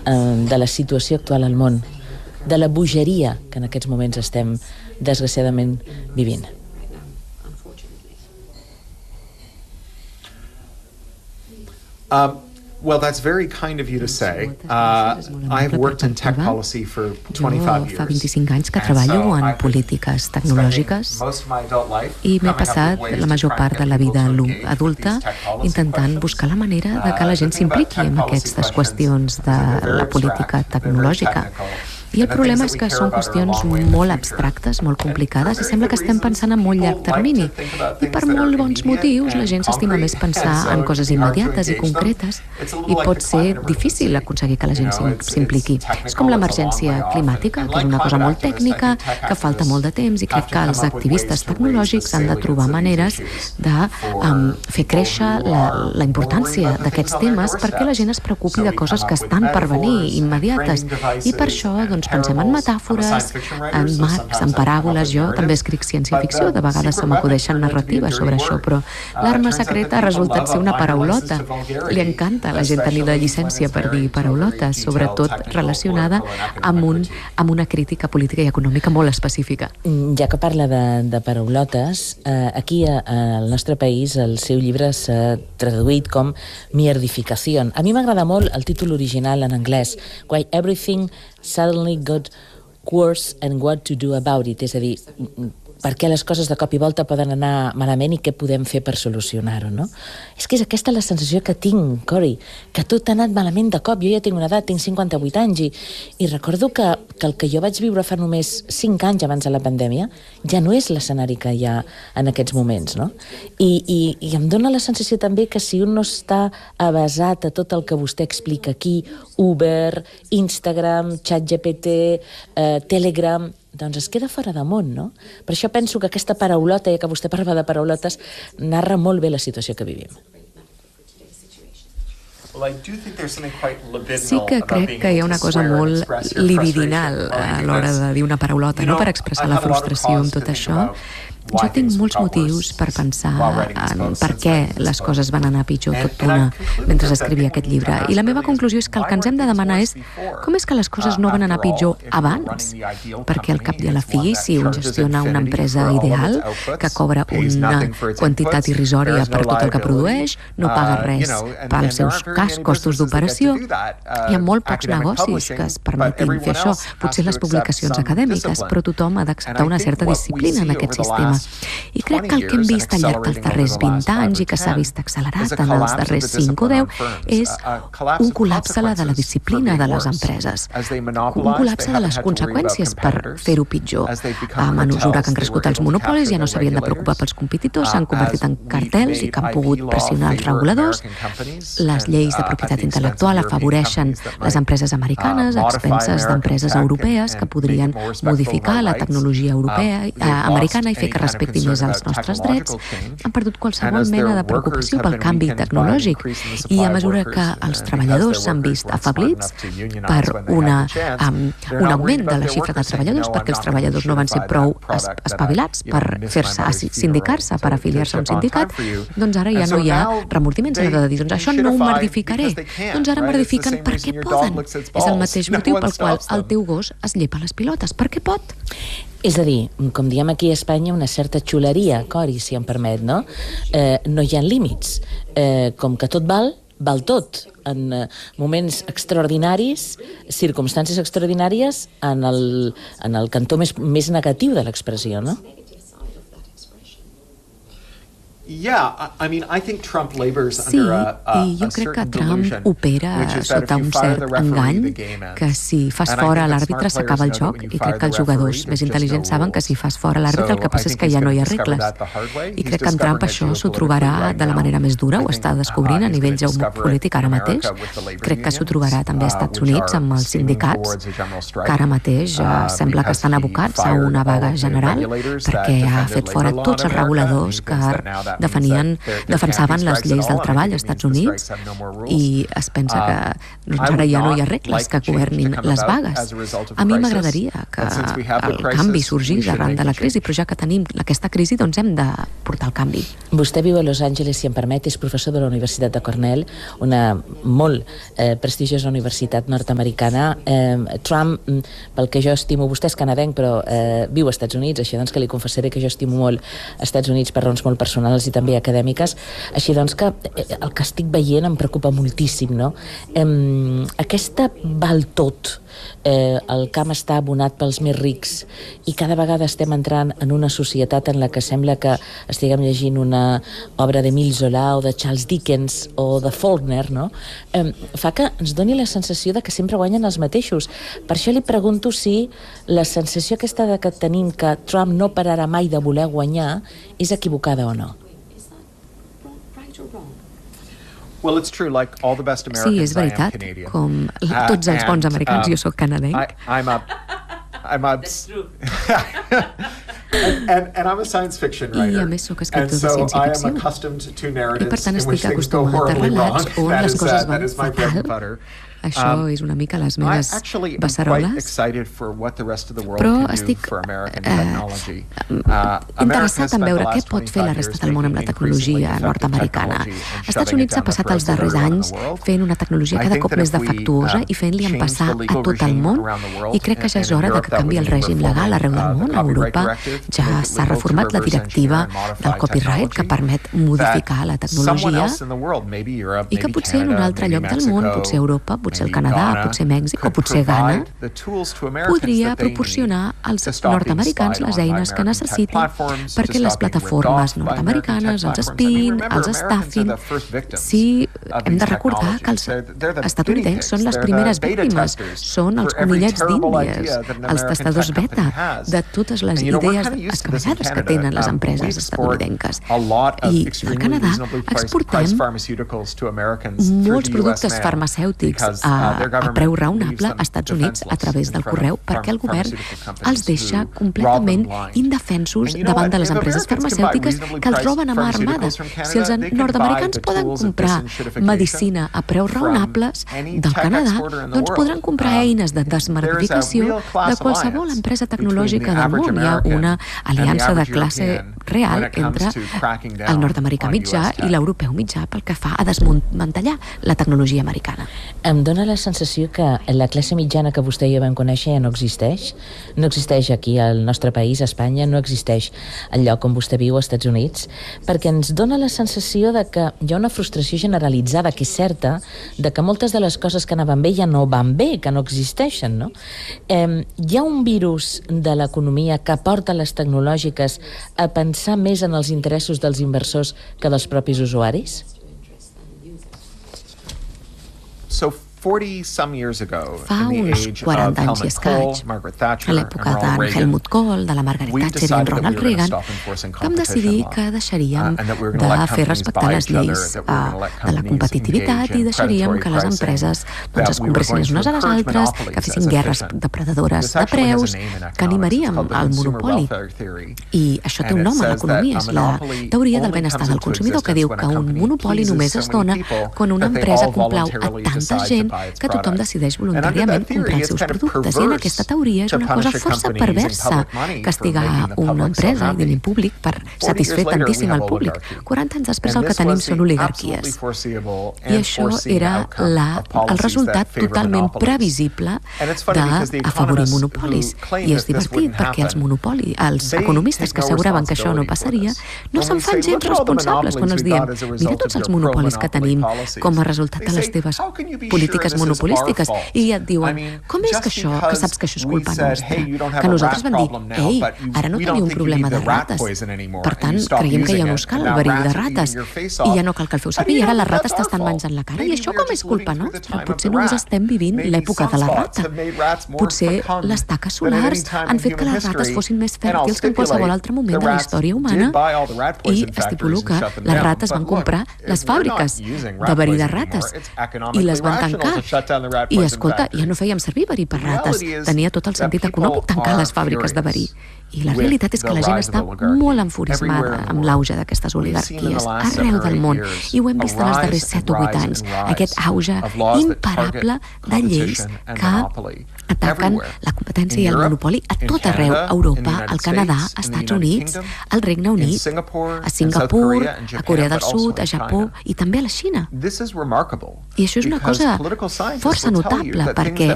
de la situació actual al món, de la bogeria que en aquests moments estem desgraciadament vivint. Well, that's very kind of you to say. I've worked in tech policy for 25 years. Jo fa 25 anys que treballo en polítiques tecnològiques i m'he passat la major part de la vida adulta intentant buscar la manera de que la gent s'impliqui en aquestes qüestions de la política tecnològica. I el problema és que són qüestions molt abstractes, molt complicades, i sembla que estem pensant en molt llarg termini. I per molt bons motius, la gent s'estima més pensar en coses immediates i concretes, i pot ser difícil aconseguir que la gent s'impliqui. És com l'emergència climàtica, que és una cosa molt tècnica, que falta molt de temps, i crec que els activistes tecnològics han de trobar maneres de fer créixer la importància d'aquests temes perquè la gent es preocupi de coses que estan per venir, immediates. I per això, pensem en metàfores, en marcs, en paràboles. Jo també escric ciència-ficció, de vegades se m'acudeixen narratives sobre això, però l'arma secreta ha resultat ser una paraulota. Li encanta a la gent tenir la llicència per dir paraulotes, sobretot relacionada amb una crítica política i econòmica molt específica. Ja que parla de paraulotes, aquí al nostre país el seu llibre s'ha traduït com Mierdificación. A mi m'agrada molt el títol original en anglès, Why Everything Suddenly Got Worse and What to Do About It, és a dir, per què les coses de cop i volta poden anar malament i què podem fer per solucionar-ho, no? És que és aquesta la sensació que tinc, Cori, que tot ha anat malament de cop. Jo ja tinc una edat, tinc 58 anys, i recordo que el que jo vaig viure fa només 5 anys abans de la pandèmia ja no és l'escenari que hi ha en aquests moments, no? I em dóna la sensació també que si un no està avesat a tot el que vostè explica aquí, Uber, Instagram, ChatGPT, Telegram, doncs es queda fora de món, no? Per això penso que aquesta paraulota, ja que vostè parla de paraulotes, narra molt bé la situació que vivim. Sí que crec que hi ha una cosa molt libidinal a l'hora de dir una paraulota, no? Per expressar la frustració amb tot això. Jo tinc molts motius per pensar en per què les coses van anar pitjor tot d'una mentre escrivia aquest llibre. I la meva conclusió és que el que ens hem de demanar és com és que les coses no van anar pitjor abans? Perquè al cap i a la fi, si un gestiona una empresa ideal que cobra una quantitat irrisòria per tot el que produeix, no paga res pels seus costos d'operació, hi ha molt pocs negocis que es permetin fer això. Potser les publicacions acadèmiques, però tothom ha d'acceptar una certa disciplina en aquest sistema. I crec que el que hem vist al llarg dels darrers 20 anys i que s'ha vist accelerat en els darrers 5 o 10 és un col·lapse de la disciplina de les empreses, un col·lapse de les conseqüències per fer-ho pitjor. A mesura que han crescut els monopolis ja no s'havien de preocupar pels competidors, s'han convertit en cartels i que han pogut pressionar els reguladors. Les lleis de propietat intel·lectual afavoreixen les empreses americanes a expenses d'empreses europees que podrien modificar la tecnologia americana i fer que respecti més els nostres drets. Han perdut qualsevol mena de preocupació pel canvi tecnològic i a mesura que els treballadors s'han vist afablits per un augment de la xifra de treballadors, perquè els treballadors no van ser prou espavilats per fer-se sindicar-se, per afiliar-se a un sindicat, doncs ara ja no hi ha remordiments, a l'hora de dir, doncs això no ho merdificaré. Doncs ara merdifiquen perquè poden. És el mateix motiu pel qual el teu gos es llepa les pilotes, perquè pot. És a dir, com diem aquí a Espanya, una certa xuleria, Cori, si em permet, no? No hi ha límits. Com que tot val tot. En moments extraordinaris, circumstàncies extraordinàries, en el cantó més negatiu de l'expressió, no? Sí, i jo crec que Trump opera sota un cert engany, que si fas fora l'àrbitre s'acaba el joc, i crec que els jugadors més intel·ligents saben que si fas fora l'àrbitre el que passa és que ja no hi ha regles. I crec que en Trump això s'ho trobarà de la manera més dura, ho està descobrint a nivell geopolític ara mateix. Crec que s'ho trobarà també als Estats Units amb els sindicats, que ara mateix sembla que estan abocats a una vaga general perquè ha fet fora tots els reguladors que defensaven les lleis del treball als Estats Units i es pensa que ara ja no hi ha regles que governin les vagues. A mi m'agradaria que el canvi sorgís arran de la crisi, però ja que tenim aquesta crisi, doncs hem de portar el canvi. Vostè viu a Los Angeles, si em permet, és professor de la Universitat de Cornell, una molt prestigiosa universitat nord-americana. Trump, pel que jo estimo, vostè és canadenc, però viu als Estats Units, així doncs que li confessaré que jo estimo molt als Estats Units per raons molt personals i també acadèmiques, així doncs que el que estic veient em preocupa moltíssim, no? Aquesta val tot, el camp està abonat pels més rics i cada vegada estem entrant en una societat en la que sembla que estiguem llegint una obra d'Émile Zola o de Charles Dickens o de Faulkner, no? Fa que ens doni la sensació de que sempre guanyen els mateixos. Per això li pregunto si la sensació aquesta de que tenim que Trump no pararà mai de voler guanyar és equivocada o no. Sí, és veritat, com tots els bons americans, jo soc canadenc. I a més soc escriptor de ciència-ficció. I per tant estic acostumat a relats on les coses van fatal. Això és una mica les meves beceroles, però estic interessat en veure què pot fer la resta del món amb la tecnologia nord-americana. Els Estats Units ha passat els darrers anys fent una tecnologia cada cop més defectuosa i fent-li empassar a tot el món, i crec que ja és hora de que canvi el règim legal arreu del món. A Europa ja s'ha reformat la directiva del copyright que permet modificar la tecnologia i que potser en un altre lloc del món, potser Europa, potser el Canadà, potser Mèxic o potser Ghana, podria proporcionar als nord-americans les eines que necessiten perquè les plataformes nord-americanes, els spin, els staffing, sí, hem de recordar que els estatunidencs són les primeres víctimes, són els conillets d'Índies, els tastadors beta de totes les idees escabellades que tenen les empreses estatunidenques. I del Canadà exportem molts productes farmacèutics a preu raonable als Estats Units a través del correu, perquè el govern els deixa completament indefensos davant de les empreses farmacèutiques que els roben a mà armada. Si els nord-americans poden comprar medicina a preus raonables del Canadà, doncs podran comprar eines de desmartificació de qualsevol empresa tecnològica del món. Hi ha una aliança de classe real entre el nord-americà mitjà i l'europeu mitjà pel que fa a desmantellar la tecnologia americana. Em dóna la sensació que la classe mitjana que vostè i jo vam conèixer ja no existeix. No existeix aquí al nostre país, a Espanya, no existeix al lloc on vostè viu, als Estats Units, perquè ens dóna la sensació de que hi ha una frustració generalitzada, que és certa, de que moltes de les coses que anaven bé ja no van bé, que no existeixen, no? Hi ha un virus de l'economia que porta les tecnològiques a pensar més en els interessos dels inversors que dels propis usuaris? Fa uns 40 anys i escaig, a l'època d'en Helmut Kohl, de la Margaret Thatcher i en Ronald Reagan, vam decidir que deixaríem de fer respectar les lleis de la competitivitat i deixaríem que les empreses es compressin les unes a les altres, que fessin guerres depredadores de preus, que animaríem al monopoli. I això té un nom a l'economia, és la teoria del benestar del consumidor, que diu que un monopoli només es dona quan una empresa complau a tanta gent que tothom decideix voluntàriament comprar els seus productes. I en aquesta teoria és una cosa força perversa castigar una empresa i diner públic per satisfer tantíssim al públic. 40 anys després el que tenim són oligarquies. I això era el resultat totalment previsible d'afavorir monopolis. I és divertit perquè els economistes que asseguraven que això no passaria no se'n fan gens responsables quan els diem mira tots els monopolis que tenim com a resultat de les teves polítiques monopolístiques, i et diuen com és que això, que saps que això és culpa nostra, que nosaltres vam dir ei, ara no teniu un problema de rates, per tant creiem que ja no us cal el verill de rates i ja no cal que el feu servir, i ara les rates t'estan menjant la cara, i això com és culpa nostra? Potser només estem vivint l'època de la rata, potser les taques solars han fet que les rates fossin més fèrtils que en qualsevol altre moment de la història humana, i estipulo que les rates van comprar les fàbriques de verí de rates i les van tancar. I escolta, ja no fèiem servir verí per rates. Tenia tot el sentit econòmic tancar les fàbriques de verí. I la realitat és que la gent està molt enfurismada amb l'auge d'aquestes oligarquies arreu del món. I ho hem vist en els darrers 7 o 8 anys. Aquest auge imparable de lleis que ataquen la competència i el monopoli a tot arreu, a Europa, al Canadà, als Estats Units, al Regne Unit, a Singapur, a Corea del Sud, a Japó i també a la Xina. I això és una cosa força notable, perquè